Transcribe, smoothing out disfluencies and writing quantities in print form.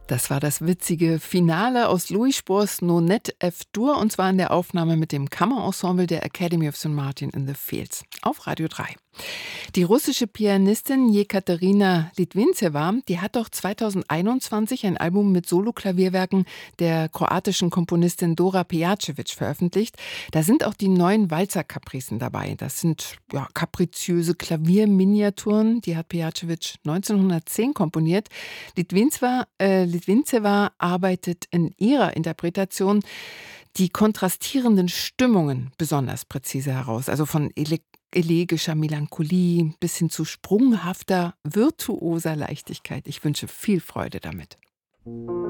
Das war das witzige Finale aus Louis Spohrs Nonette F-Dur und zwar in der Aufnahme mit dem Kammerensemble der Academy of St. Martin in the Fields auf Radio 3. Die russische Pianistin Jekaterina Litvintseva, die hat doch 2021 ein Album mit Soloklavierwerken der kroatischen Komponistin Dora Pejacevic veröffentlicht. Da sind auch die neuen Walzer-Kapricen dabei. Das sind kapriziöse Klavierminiaturen, die hat Pejacevic 1910 komponiert. Litvintseva arbeitet in ihrer Interpretation die kontrastierenden Stimmungen besonders präzise heraus. Also von elegischer Melancholie bis hin zu sprunghafter, virtuoser Leichtigkeit. Ich wünsche viel Freude damit.